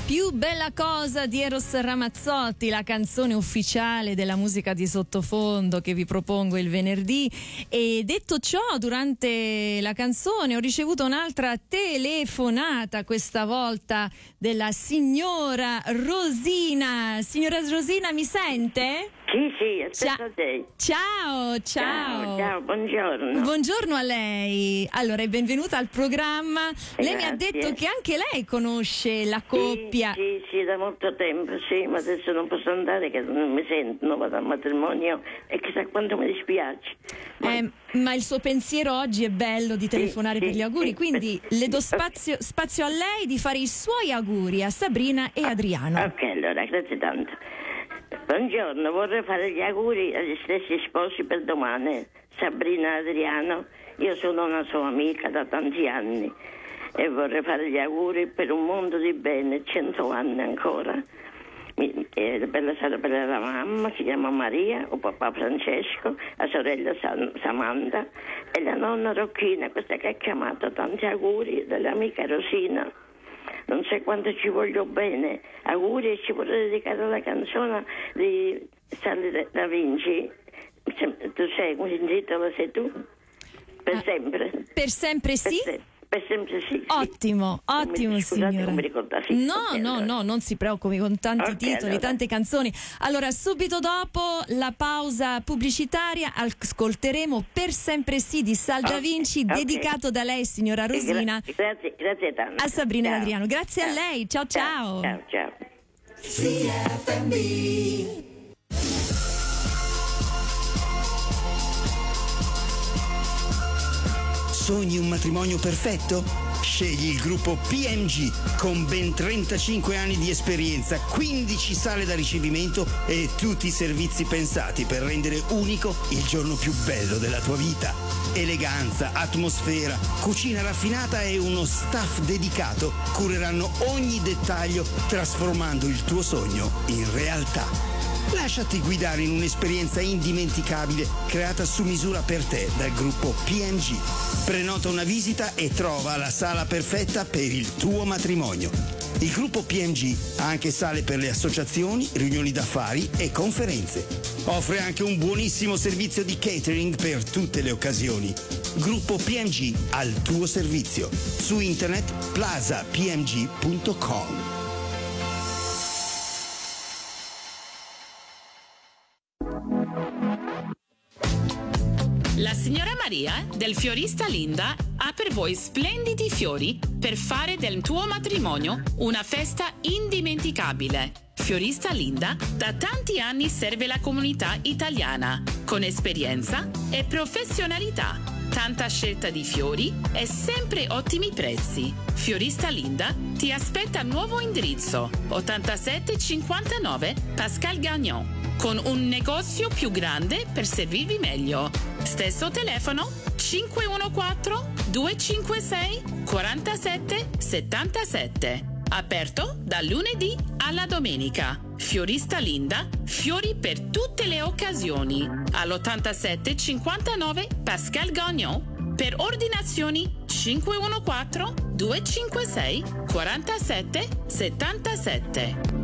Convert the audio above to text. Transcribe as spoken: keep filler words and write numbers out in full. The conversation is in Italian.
Più bella cosa di Eros Ramazzotti, la canzone ufficiale della musica di sottofondo che vi propongo il venerdì. E detto ciò, durante la canzone ho ricevuto un'altra telefonata, questa volta della signora Rosina. Signora Rosina, mi sente? Sì, sì, aspetta Cia- te. Ciao, ciao. Ciao, ciao, buongiorno. Buongiorno a lei. Allora, è benvenuta al programma. Lei mi ha Grazie. detto che anche lei conosce la coppia. Sì, sì, sì, da molto tempo, sì, ma adesso non posso andare che non mi sentono, vado al matrimonio e chissà quanto mi dispiace. Ma, Eh, ma il suo pensiero oggi è bello di telefonare sì, per gli auguri, sì, quindi sì. le do spazio, spazio a lei di fare i suoi auguri a Sabrina e Adriano. ok, allora, grazie tanto. Buongiorno, vorrei fare gli auguri agli stessi sposi per domani, Sabrina e Adriano. Io sono una sua amica da tanti anni e vorrei fare gli auguri per un mondo di bene, cento anni ancora. Mi, eh, per la sorella della mamma, si chiama Maria, o papà Francesco, la sorella San, Samantha e la nonna Rocchina, questa che ha chiamato. Tanti auguri dall'amica Rosina. Non so quanto ci voglio bene. Auguri, e ci vorrei dedicare la canzone di Sally Da Vinci. Tu sai come si intitola, sei tu? Per Ah, sempre. Per sempre sì? Per, se- per sempre sì, sì. Ottimo, ottimo, Scusate, signora. non mi ricordavo. Sì, No, ok, no, allora. no, non si preoccupi, con tanti Ok, titoli, allora. tante canzoni. Allora, subito dopo la pausa pubblicitaria ascolteremo Per sempre sì di Sal Da Ok, Vinci, ok. dedicato da lei, signora Gra- Rosina, grazie, grazie tanto. a Sabrina Ciao. e Adriano. Grazie a Ciao. lei, ciao ciao. Ciao, ciao. Sogni un matrimonio perfetto? Scegli il gruppo P M G con ben trentacinque anni di esperienza, quindici sale da ricevimento e tutti i servizi pensati per rendere unico il giorno più bello della tua vita. Eleganza, atmosfera, cucina raffinata e uno staff dedicato cureranno ogni dettaglio, trasformando il tuo sogno in realtà. Lasciati guidare in un'esperienza indimenticabile creata su misura per te dal gruppo P M G. Prenota una visita e trova la sala perfetta per il tuo matrimonio. Il gruppo P M G ha anche sale per le associazioni, riunioni d'affari e conferenze. Offre anche un buonissimo servizio di catering per tutte le occasioni. Gruppo P M G al tuo servizio. Su internet plaza p m g punto com. La signora Maria del Fiorista Linda ha per voi splendidi fiori per fare del tuo matrimonio una festa indimenticabile. Fiorista Linda da tanti anni serve la comunità italiana con esperienza e professionalità. Tanta scelta di fiori e sempre ottimi prezzi. Fiorista Linda ti aspetta al nuovo indirizzo ottantasette cinquantanove Pascal Gagnon con un negozio più grande per servirvi meglio. Stesso telefono cinque uno quattro due cinque sei quattro sette sette sette. Aperto dal lunedì alla domenica. Fiorista Linda, fiori per tutte le occasioni. All'ottantasette cinquantanove Pascal Gagnon. Per ordinazioni cinque uno quattro due cinque sei quattro sette sette sette.